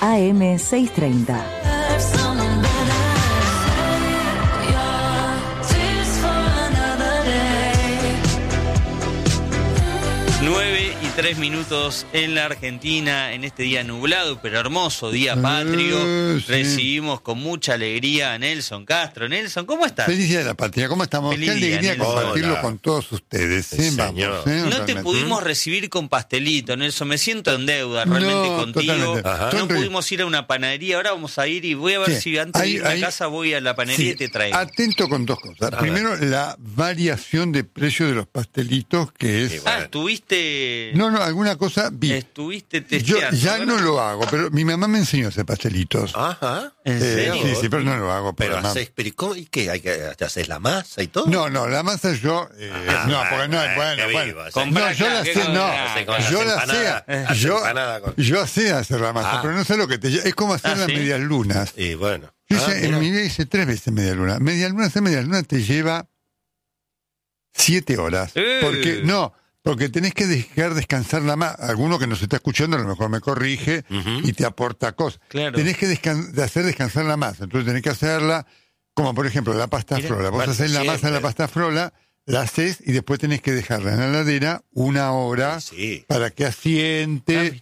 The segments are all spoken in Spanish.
AM 630. 9:03 en la Argentina, en este día nublado pero hermoso, día patrio. Sí. Recibimos con mucha alegría a Nelson Castro. Nelson, ¿cómo estás? Feliz día de la patria, ¿cómo estamos? Feliz Qué día, alegría Nelson. compartirlo Hola. con todos ustedes. Sí, Vamos, señor. No te realmente. pudimos recibir con pastelito, Nelson. Me siento en deuda realmente No, contigo. totalmente. Ajá. No pudimos ir a una panadería. Ahora vamos a ir y voy a ver Sí. si antes de ir a casa voy a la panadería y te traigo. Atento con dos cosas. Primero, la variación de precio de los pastelitos, que es... Sí, bueno. Estuviste... No, alguna cosa vi. Estuviste Yo testeando. ya ¿verdad? no lo hago, pero mi mamá me enseñó a hacer pastelitos. Ajá. ¿En serio? Sí, pero no lo hago. Pero mamá. haces, pero ¿y qué? ¿Te haces la masa y todo? No, la masa yo... no, porque no, qué bueno. vivo, Comprá No, yo acá, la ¿qué sé, comprás? no. Hace con las Yo la empanadas, sé. hace empanada con- Yo sé hacer la masa, Ah. pero no sé lo que te lleva. Es como hacer las ¿sí? medias lunas. Y bueno. Yo Ah, hice, en mira. mi vida hice 3 veces media luna. Hacer media luna te lleva 7 horas. Porque tenés que dejar descansar la masa. Alguno que nos está escuchando a lo mejor me corrige Ujú. y te aporta cosas. Claro. Tenés que hacer descansar la masa. Entonces tenés que hacerla, como por ejemplo la pasta Mira, frola. Vos bueno, haces la masa de la siempre. pasta frola, la haces y después tenés que dejarla en la heladera 1 hora Sí. para que asiente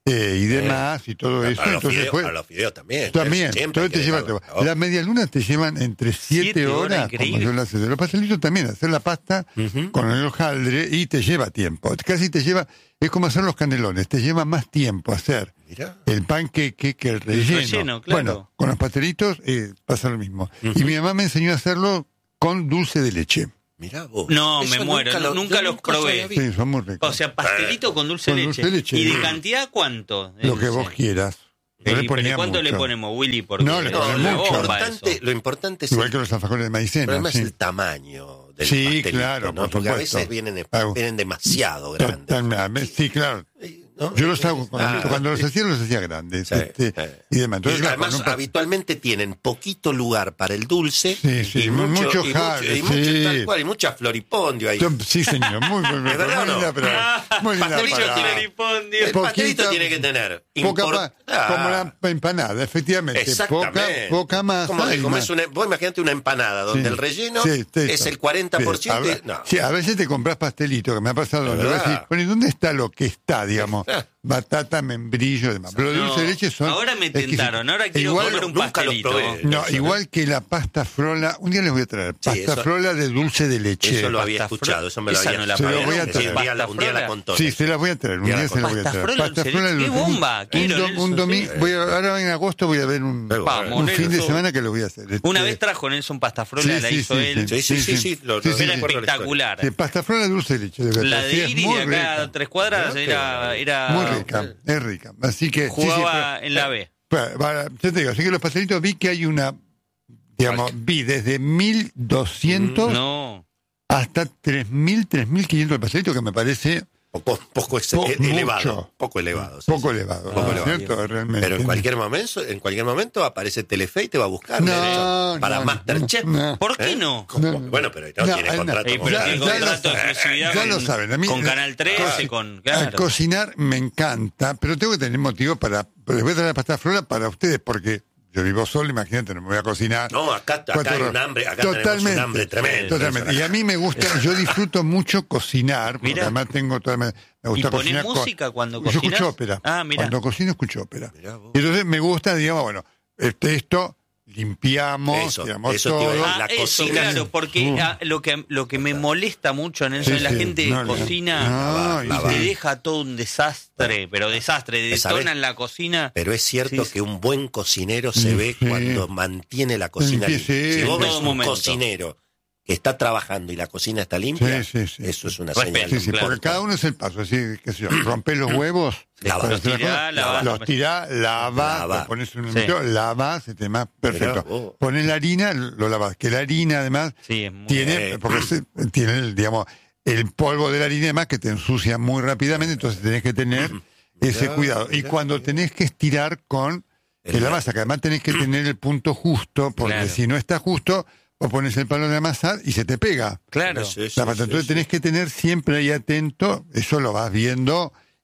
y demás y todo eso. Para los Entonces fideos, después... para los fideos también. También, Siempre todo hay te que lleva dejarlo. tiempo. Las medias lunas te llevan entre 7 7 horas, horas, increíble. como yo las hago. Los pastelitos también, hacer la pasta con el hojaldre y te lleva tiempo. Casi te lleva, es como hacer los canelones, te lleva más tiempo hacer Mirá. el panqueque que el relleno. relleno, claro. Bueno, con los pastelitos pasa lo mismo. Y mi mamá me enseñó a hacerlo con dulce de leche. Mirá vos. No, Eso me muero, yo nunca los probé. había visto. Sí, son muy ricos. O sea, pastelito con dulce Con de dulce leche. de leche. ¿Y de cantidad cuánto? Lo que vos quieras. Yo le ponía ¿Cuánto le mucho. ponemos, Willy? Porque No, le No, ponen lo mucho. importante, lo importante es Igual que los alfajores de el maicena. problema es sí. el tamaño del Sí, pastelito, claro, ¿no? por Porque a supuesto. veces vienen demasiado grandes. Totalmente, sí, claro. ¿no? Yo los hago, Ah, cuando los hacía grandes Sí, y demás. Entonces, y claro, además, con un pa- habitualmente tienen poquito lugar para el dulce Sí, y mucho y jale, y mucho, sí. tal cual, y mucha floripondio ahí. Sí, señor, muy ¿Es verdad o no? linda, pero muy linda Pastelillo parada. tiene- El Poquita- pastelito tiene que tener Poca Ah, como la empanada, efectivamente. exactamente. Poca masa. Como que y comes más. vos imaginate una empanada donde Sí. el relleno Sí, es el 40%. Sí, No. sí, a veces te compras pastelito, que me ha pasado. Donde verdad. vas a decir, bueno, ¿y dónde está lo que está, digamos? Ah. Batata, membrillo y demás. Pero los No, dulces de leche son... ahora me exquisitos. tentaron, ahora quiero Igual- comer un nunca los pastelito. probé. No, Eso, igual que la pasta frola, un día les voy a traer pasta eso- frola de dulce de leche. Eso lo había Pasta escuchado, frola. eso me lo Esa había no la Se lo sí, voy a sí, traer. un día la Pasta contó. Sí, se las voy a traer, un Ya día la se las voy a pasta traer. frola, dulce de leche, qué bomba, quiero, un Nelson, domingo, sí. ahora en agosto voy a ver un Vamos, fin de Nelson. semana que lo voy a hacer. Una vez trajo Nelson pasta frola, la hizo él. Sí, lo Sí, sí, Era sí. espectacular. Sí, pasta frola de dulce de leche. De La verdad. Sí, de es Iris muy de acá rica. a 3 cuadras era Muy rica, es rica. Así que jugaba en la B. Yo te digo, así que los pastelitos vi que hay una, digamos, vi desde 1200 No. hasta 3500 el pastelito, que me parece Poco elevado. mucho. Poco elevado. sí, poco sí. elevado, Poco ¿no es elevado. cierto? Realmente. Pero en cualquier momento aparece Telefe y te va a buscar. No, derecho, para no, Masterchef. no. ¿Por qué no? ¿Cómo? No. Bueno, pero no, No, tiene no. contrato. Pero con tiene ya contrato de lo- exclusividad ya con, lo saben. A mí, con Canal 13, al claro. cocinar me encanta, pero tengo que tener motivo pero les voy a traer la pasta frola para ustedes, porque yo vivo solo, imagínate, no me voy a cocinar. No, acá Cuatro hay un horas. hambre, acá tenemos un hambre tremendo. Totalmente. Y a mí me gusta, yo disfruto mucho cocinar, porque Mirá. además tengo me gusta ¿Y ponés cocinar. música cuando Yo cocinas? escucho ópera. Ah, mirá. Cuando cocino escucho ópera. Mirá vos. Y entonces me gusta, digamos, bueno, esto limpiamos, Eso digamos, te iba a todo. decir. Ah, La eso, cocina- claro, porque lo que me molesta mucho, Nelson, Sí, es la sí. gente No, no. cocina No, y la va. te deja todo un desastre, pero desastre, ¿Sabés? detonan la cocina. Pero es cierto Sí, que un buen cocinero se ve Sí. cuando mantiene la cocina Sí, limpia. sí. Si vos En ves todo un momento. cocinero que está trabajando y la cocina está limpia, Sí, sí, sí. eso es una Respeto. señal. Sí, sí, Claro. porque cada uno es el paso, así, qué sé yo, rompés los huevos, Lava. para Los hacer la tirá, cosa, lava. los tirás, lavas, Lava. lo pones en un Sí. momento, lavas, se te más Mirá perfecto. vos. Pones la harina, lo lavas, que la harina además Sí, es muy tiene, porque tiene digamos, el polvo de la harina además que te ensucia muy rápidamente, entonces tenés que tener ese Mirá, cuidado. Y mirá, cuando mirá. tenés que estirar con que la masa, que además tenés que tener el punto justo, porque Claro. si no está justo, vos pones el palo de amasar y se te pega. Claro. Sí, sí, La pasta. sí, Entonces sí. tenés que tener siempre ahí atento, eso lo vas viendo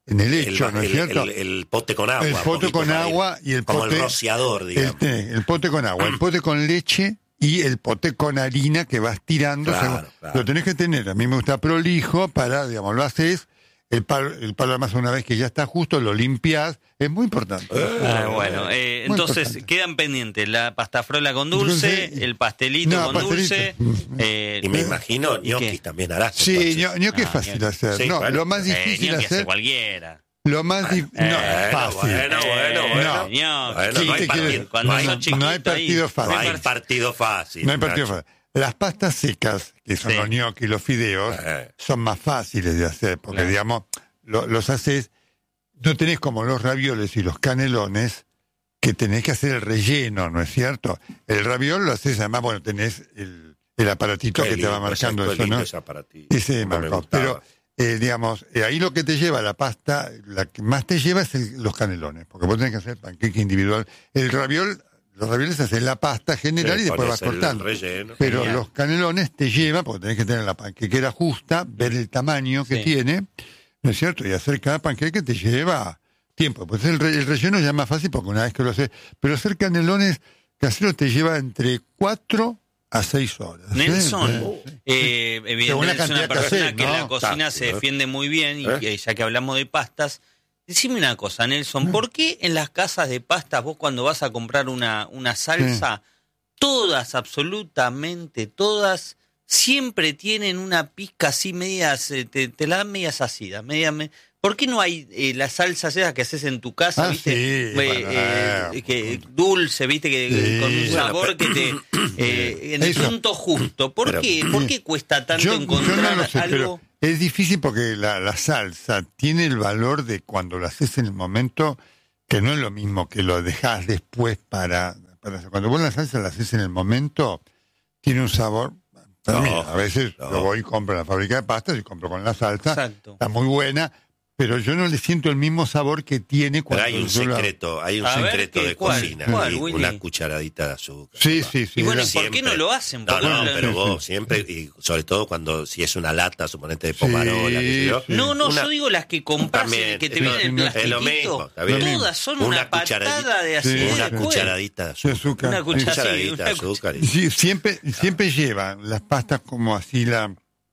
en el hecho, ¿no es cierto? El pote con agua. El pote con para ir, agua y el como pote... el rociador, digamos. El pote con agua, el pote con leche y el pote con harina que vas tirando. Claro. Lo tenés que tener, a mí me gusta prolijo para, digamos, lo haces, el palo además una vez que ya está justo, lo limpias, es muy importante. Bueno, entonces importante. quedan pendientes la pasta frola con dulce, el pastelito con dulce. Y me imagino ¿y ñoquis qué? también harás. Sí, entonces. ñoqui es fácil hacer. Sí, no, bueno. lo más difícil ñoqui hace hacer... cualquiera. Lo más difícil... No, fácil. Bueno. ñoqui. Bueno, no hay ¿Qué partido. quieres? Cuando No hay- sos chiquito no hay partido ahí, fácil. No hay partido fácil. No hay partido Nacho. fácil. Las pastas secas, que son Sí. los ñoquis y los fideos, son más fáciles de hacer, porque, Claro. digamos, los haces, no tenés como los ravioles y los canelones, que tenés que hacer el relleno, ¿no es cierto? El raviol lo haces, además, bueno, tenés el aparatito Qué que te va lindo, marcando qué eso, lindo ¿no? ese aparatito. Ese Como me marcó. gustaba. Pero, digamos, ahí lo que te lleva la pasta, la que más te lleva es los canelones, porque vos tenés que hacer panqueque individual. El raviol, los ravioles hacen la pasta general Sí, y después pones vas el cortando. relleno. Pero Genial. los canelones te llevan, porque tenés que tener la panquequera justa, ver el tamaño que Sí. tiene, ¿no es cierto? Y hacer cada panqueque te lleva tiempo. Pues el relleno ya es más fácil porque una vez que lo haces. Pero hacer canelones caseros te lleva entre 4 a 6 horas. Nelson, Según la evidentemente es cantidad una que persona haces, que en ¿no? la cocina se defiende muy bien, y ya que hablamos de pastas, decime una cosa, Nelson, ¿por qué en las casas de pastas vos cuando vas a comprar una salsa, todas, absolutamente todas, siempre tienen una pizca así medias, te la dan medias ácidas, ¿por qué no hay las salsas esas que haces en tu casa, viste? Sí, bueno, Que dulce, viste, que Sí. con un Bueno, sabor que te en el Eso. punto justo. ¿Por qué cuesta tanto yo encontrar no lo sé, algo? pero es difícil porque la salsa tiene el valor de cuando la haces en el momento, que no es lo mismo que lo dejás después para hacer. Cuando vos la salsa la haces en el momento, tiene un sabor. Para mí, a veces yo voy y compro en la fábrica de pastas y compro con la salsa. Exacto. Está muy buena, pero yo no le siento el mismo sabor que tiene Pero cuando hay un yo la- secreto, A ver, secreto ¿qué? de ¿Cuál? cocina. ¿Cuál, y Willy? una cucharadita de azúcar. Sí, papá. sí, sí. Y bueno, era- ¿por qué no lo hacen? No, ¿Por qué no, lo- pero vos siempre, y sobre todo cuando si es una lata, suponete de pomarola, qué sé yo. Sí. No, Una- yo digo las que compras, También, que te es vienen en lo- es lo mismo, plastiquito. está bien. Todas son Una una patada de Sí, acidez. Una sí. cucharadita de Sí, azúcar. azúcar. Una cuchara- Cucharadita de sí, una azúcar. Sí, siempre llevan las pastas como así la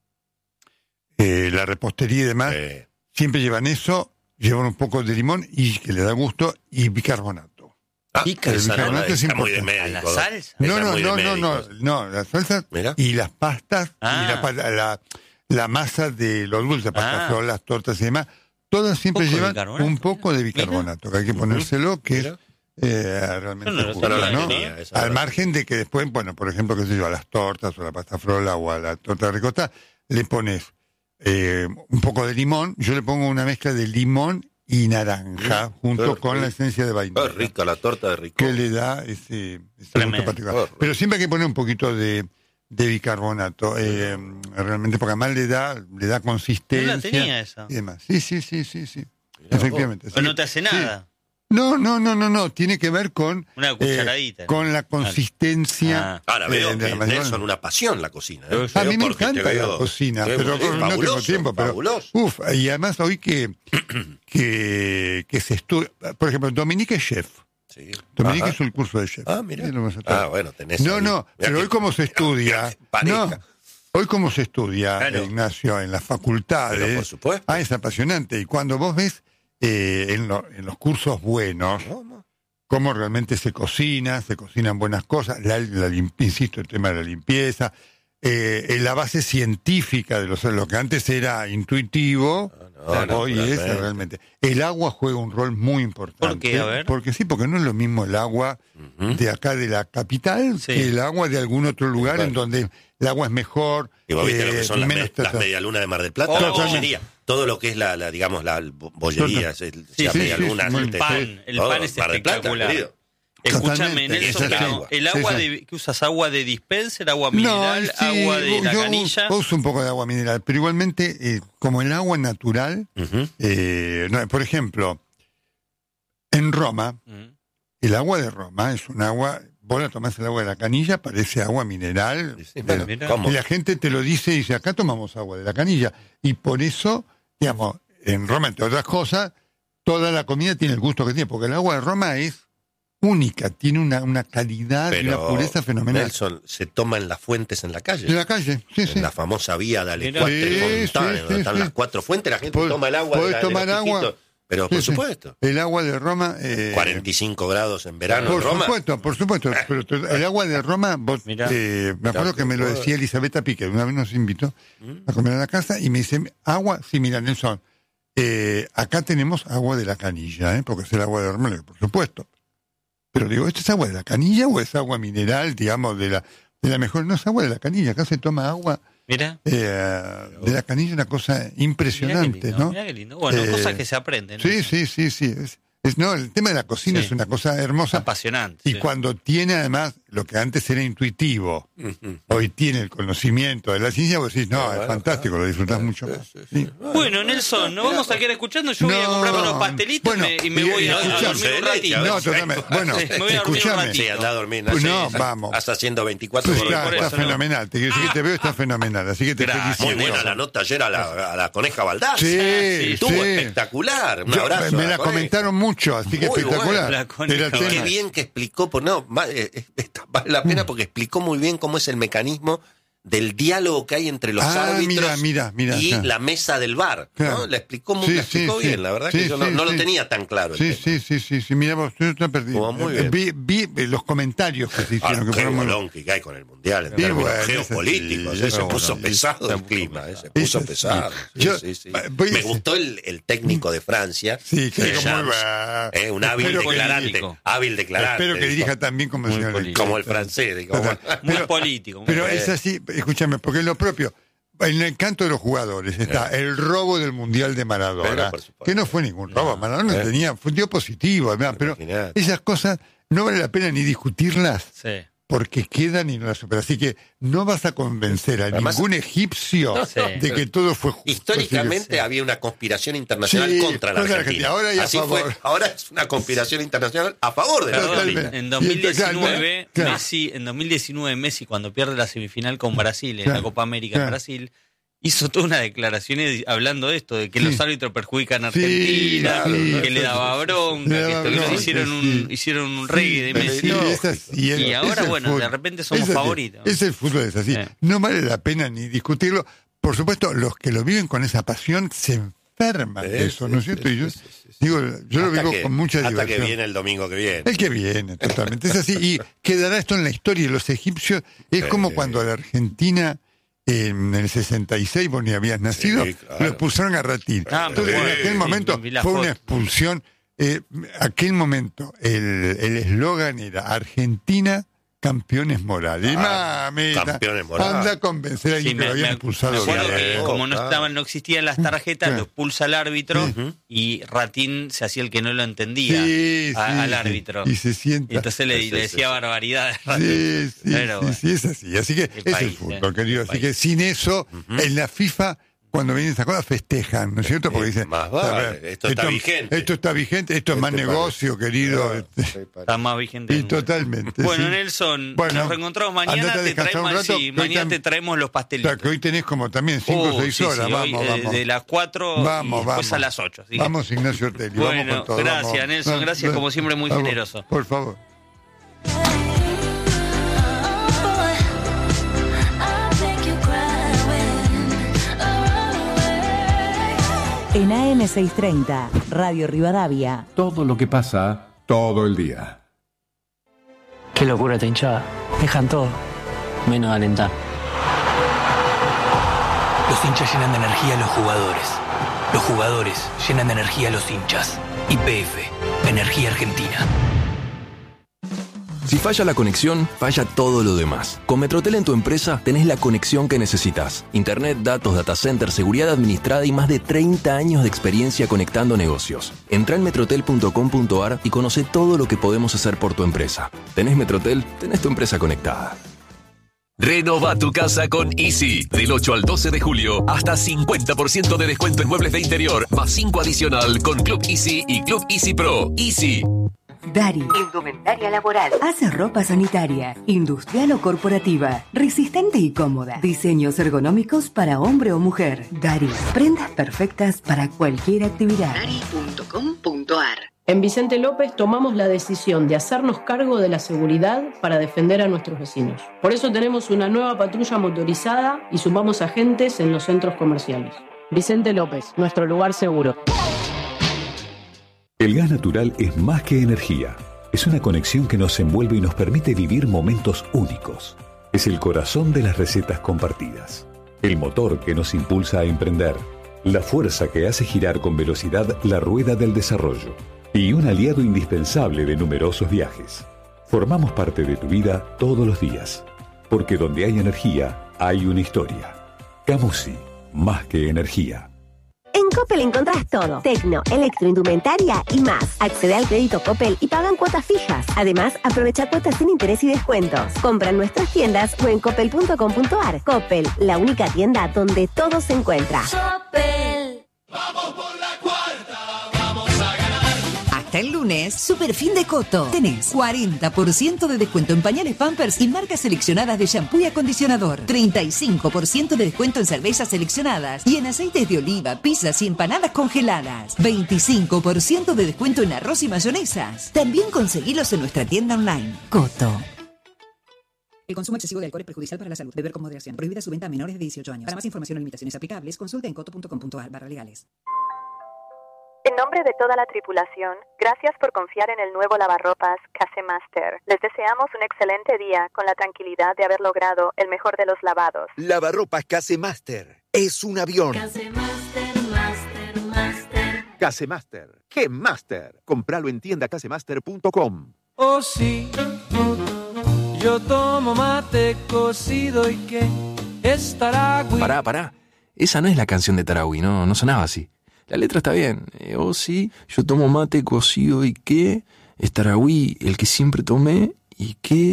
repostería y demás. Siempre llevan eso, llevan un poco de limón y que le da gusto y bicarbonato. Bicarbonato es está muy de importante. médico. ¿A la salsa? No, Esa no, muy de no, médicos. no, la salsa Mira. y las pastas Ah. y la masa de los dulces, pastas Ah. frolas, las tortas y demás, todas siempre ¿Un poco de llevan bicarbonato? un poco de bicarbonato, que hay que ponérselo, que Mira. es realmente Yo no lo justo, sabía, ¿no? tenía, esa Al verdad. margen de que después, bueno, por ejemplo, qué sé yo, a las tortas o a la pasta frola o a la torta de ricota, le pones un poco de limón. Yo le pongo una mezcla de limón y naranja junto Qué con la rico. esencia de vainilla. Qué rica la torta de rico. Que le da ese gusto Tremendo. particular. Oh, Pero siempre hay que poner un poquito de bicarbonato, realmente, porque además le da consistencia. No la tenía esa. Y demás. Sí. Efectivamente. Pero no te hace nada. No, tiene que ver con Una cucharadita. con la consistencia. Ah. Ahora veo de que la mayonesa. Nelson una pasión la cocina. A mí me Porque te encanta la veo- cocina, es- pero es no tengo fabuloso, tiempo. Pero, fabuloso. y además hoy que se estudia, por ejemplo, Dominique es chef. Sí. Dominique Ajá. hizo el curso de chef. Ah, mira. Y lo vamos a traer. Bueno, tenés. No, ahí. no, Mirá pero que- hoy como se estudia, mirá que pareja. no, hoy como se estudia, Claro. Ignacio, en las facultades, Pero por supuesto. es apasionante. Y cuando vos ves en los cursos buenos, No. cómo realmente se cocinan buenas cosas, insisto, el tema de la limpieza, la base científica de lo que antes era intuitivo, no, hoy es realmente. realmente. El agua juega un rol muy importante. ¿Por qué? A ver. Porque no es lo mismo el agua de acá de la capital Sí. que el agua de algún otro lugar Bueno. en donde el agua es mejor. Y vos viste lo que son menos las medialunas de Mar del Plata, Oh, la totalmente. bollería. Todo lo que es la digamos, la bollería, Sí, sea sí, medialunas, sí, El pan es Mar del Plata, espectacular. querido. Escúchame, Totalmente. Nelson, Esa es pero agua. el agua Sí. ¿qué usas? ¿Agua de dispenser, agua mineral, sí, agua de la yo canilla? uso un poco de agua mineral, pero igualmente, como el agua natural, Ujú. por ejemplo, en Roma, Mm. el agua de Roma es un agua, vos la tomás el agua de la canilla, parece agua mineral. Sí, bueno, Mira. ¿cómo? Y la gente te lo dice y dice, acá tomamos agua de la canilla. Y por eso, digamos, en Roma, entre otras cosas, toda la comida tiene el gusto que tiene, porque el agua de Roma es única, tiene una calidad y una pureza fenomenal. Nelson, se toma en las fuentes en la calle. En la calle, sí, en sí. la famosa vía de Alecuatre, Fontana, donde están las 4 fuentes, la gente toma el agua. ¿Podés tomar agua? Pero por supuesto. El agua de Roma... 45 grados en verano en Roma. Por supuesto. Pero el agua de Roma, me acuerdo que me lo decía Elisabetta Piquer, una vez nos invitó a comer a la casa y me dice, agua, sí, mira, Nelson, acá tenemos agua de la canilla, porque es el agua de Roma, por supuesto. Pero digo, ¿esto es agua de la canilla o es agua mineral, digamos, de la mejor? No, es agua de la canilla, acá se toma agua... Mira. De la canilla, una cosa impresionante, lindo, ¿no? Mira qué lindo. Bueno, cosas que se aprenden. Sí. No, el tema de la cocina es una cosa hermosa. Apasionante. Y cuando tiene además lo que antes era intuitivo, hoy tiene el conocimiento de la ciencia, vos decís, no, es fantástico, lo disfrutás mucho más. Sí. Bueno, Nelson, nos vamos a quedar escuchando. Yo voy a comprarme unos pastelitos y me voy a dormir un ratito. No, totalmente. Bueno, me voy a dormir un ratito. Sí, anda a dormir. Vamos. Hasta haciendo 24 horas. Está fenomenal. Te quiero decir que te veo, está fenomenal. Así que te felicito. Muy buena la nota ayer a la coneja Baldás. Sí, estuvo espectacular. Un abrazo. Me la comentaron mucho, así que espectacular. Qué bien que explicó, vale la pena porque explicó muy bien cómo es el mecanismo del diálogo que hay entre los árbitros mira, y la mesa del VAR, claro. ¿no? La explicó bien, la verdad que yo no lo tenía tan claro. Sí, mira vos, yo te perdí. Vi los comentarios que se hicieron. Qué bolón que hay con el Mundial en términos geopolíticos. Se puso pesado el clima, se puso pesado. Me gustó el técnico de Francia. Sí, que un hábil declarante. Espero que dirija también como el francés. Muy político. Pero es así. Escúchame, porque es lo propio. En el canto de los jugadores está el robo del Mundial de Maradona, que no fue ningún robo. Maradona fue un tío positivo, además, pero esas cosas no vale la pena ni discutirlas. Sí. Porque quedan y no las superan. Así que no vas a convencer a ningún egipcio de que todo fue justo. Históricamente había una conspiración internacional contra la Argentina. Ahora es una conspiración internacional a favor de la Argentina. En 2019, Messi, cuando pierde la semifinal con Brasil en la Copa América en Brasil, hizo toda una declaración hablando de esto, de que los árbitros perjudican a Argentina, que le daba bronca, hicieron un reggae de Messi. Y ahora, de repente somos favoritos. Es el fútbol, es así. No vale la pena ni discutirlo. Por supuesto, los que lo viven con esa pasión se enferman de eso, ¿no es cierto? Y yo lo vivo con mucha diversión. Hasta que viene el domingo que viene. El que viene, totalmente. Es así. Y quedará esto en la historia. Los egipcios, es como cuando a la Argentina... En el 66 vos ni habías nacido, lo expulsaron a Ratín. Entonces, en aquel momento fue una expulsión. Aquel momento el eslogan era Argentina, campeones morales. Campeones morales. Anda a convencer a alguien que lo habían expulsado. Como no existían las tarjetas, lo expulsa el árbitro y Ratín se hacía el que no lo entendía al árbitro. Y se sienta. Y entonces le decía barbaridades. Sí, es así. Así que es el fútbol, querido. Así que sin eso, en la FIFA... Cuando vienen esas cosas festejan, ¿no es cierto? Porque dicen, esto está vigente. Esto está vigente, esto es más negocio, querido. Está más vigente. Y totalmente. Bueno, Nelson, nos reencontramos mañana. Mañana te traemos los pastelitos. Claro, que hoy tenés como también 5 o 6 horas. Vamos. De las 4 y después a las 8. Vamos, Ignacio Ortelli. Bueno, vamos con todo. Gracias, Nelson. Gracias, como siempre, muy generoso. Por favor. En AM630, Radio Rivadavia. Todo lo que pasa, todo el día. Qué locura esta hinchada. Dejan todo, menos alentar. Los hinchas llenan de energía a los jugadores. Los jugadores llenan de energía a los hinchas. YPF, Energía Argentina. Si falla la conexión, falla todo lo demás. Con Metrotel en tu empresa tenés la conexión que necesitas. Internet, datos, data center, seguridad administrada y más de 30 años de experiencia conectando negocios. Entrá en metrotel.com.ar y conoce todo lo que podemos hacer por tu empresa. ¿Tenés Metrotel? Tenés tu empresa conectada. Renova tu casa con Easy. Del 8 al 12 de julio, hasta 50% de descuento en muebles de interior, más 5 adicional con Club Easy y Club Easy Pro. Easy. Dari. Indumentaria laboral. Hace ropa sanitaria, industrial o corporativa, resistente y cómoda. Diseños ergonómicos para hombre o mujer. Dari. Prendas perfectas para cualquier actividad. Dari.com.ar. En Vicente López tomamos la decisión de hacernos cargo de la seguridad para defender a nuestros vecinos. Por eso tenemos una nueva patrulla motorizada y sumamos agentes en los centros comerciales. Vicente López, nuestro lugar seguro. El gas natural es más que energía. Es una conexión que nos envuelve y nos permite vivir momentos únicos. Es el corazón de las recetas compartidas. El motor que nos impulsa a emprender. La fuerza que hace girar con velocidad la rueda del desarrollo. Y un aliado indispensable de numerosos viajes. Formamos parte de tu vida todos los días. Porque donde hay energía, hay una historia. Camusi, más que energía. En Coppel encontrás todo. Tecno, electroindumentaria y más. Accede al crédito Coppel y pagan cuotas fijas. Además, aprovecha cuotas sin interés y descuentos. Compra en nuestras tiendas o en coppel.com.ar. Coppel, la única tienda donde todo se encuentra. Coppel. Vamos por la cuarta, vamos a ganar. Hasta el lunes, Super Fin de Coto. Tenés 40% de descuento en pañales Pampers y marcas seleccionadas de shampoo y acondicionador. 35% de descuento en cervezas seleccionadas y en aceites de oliva, pizzas y empanadas congeladas. 25% de descuento en arroz y mayonesas. También conseguilos en nuestra tienda online. Coto. El consumo excesivo de alcohol es perjudicial para la salud. Beber con moderación. Prohibida su venta a menores de 18 años. Para más información o limitaciones aplicables, consulte en coto.com.ar/legales. En nombre de toda la tripulación, gracias por confiar en el nuevo lavarropas Casemaster. Les deseamos un excelente día con la tranquilidad de haber logrado el mejor de los lavados. Lavarropas Casemaster. Es un avión. Casemaster, Master, Master. Casemaster. ¡Qué Master! Compralo en tiendacasemaster.com. Oh sí, yo tomo mate cocido y que es Taragüi. Pará. Esa no es la canción de Taragüi, no sonaba así. La letra está bien. Oh sí, yo tomo mate cocido y qué es Taragüi, el que siempre tomé y qué